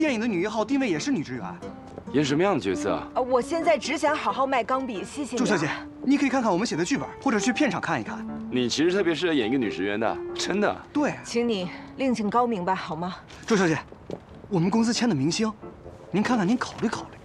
电影的女一号定位也是女职员。 演什么样的角色啊？ 我现在只想好好卖钢笔，谢谢你。 周小姐，你可以看看我们写的剧本，或者去片场看一看。 你其实特别适合演一个女职员的，真的。 对， 请你另请高明吧，好吗？ 周小姐，我们公司签的明星，您看看，您考虑。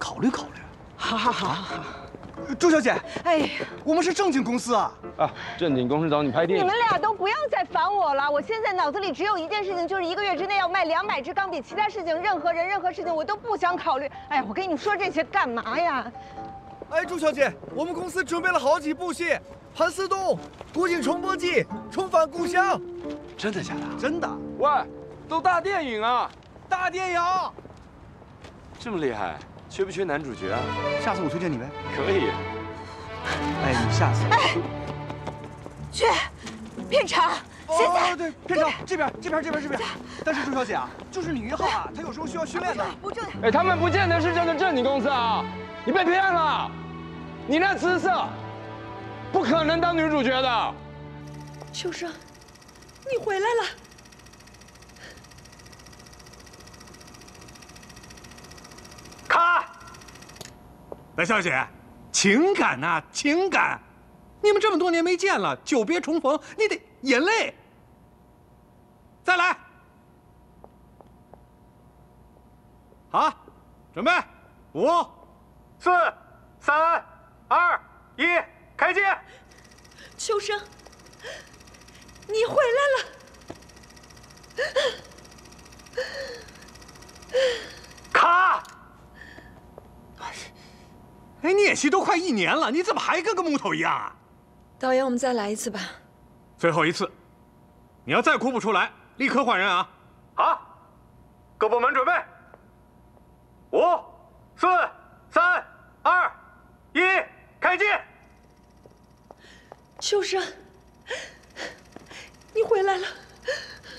好。 周小姐， 哎呀， 我们是正经公司啊。 啊，正经公司找你拍电影。 你们俩都不要再烦我了，我现在脑子里只有一件事情，就是1个月之内要卖200支钢笔，其他事情任何人任何事情我都不想考虑。哎呀，我跟你说这些干嘛呀？ 哎，朱小姐，我们公司准备了好几部戏，《盘丝洞》《古井重播记》《重返故乡》。 真的假的？ 真的。 喂，都大电影啊！ 大电影。 这么厉害，缺不缺男主角啊？ 下次我推荐你呗。 可以。 哎，你下次。 去片场，现在。 对，片场这边。但是周小姐啊，就是女一号啊，她有时候需要训练的。 不就哎，他们不见得是真的正经公司啊！你被骗了，你那姿色，不可能当女主角的。 秋生，你回来了。 咔！白小姐，情感呐，情感，你们这么多年没见了，久别重逢，你得眼泪。再来。好，准备，5、4、3、2、1，开机。 秋生，你回来了。 咔！哎，你演戏都快1年了，你怎么还跟个木头一样啊？ 导演，我们再来一次吧。 最后一次，你要再哭不出来，立刻换人啊！好，各部门准备。5、4、3、2、1，开机。 秋生，你回来了。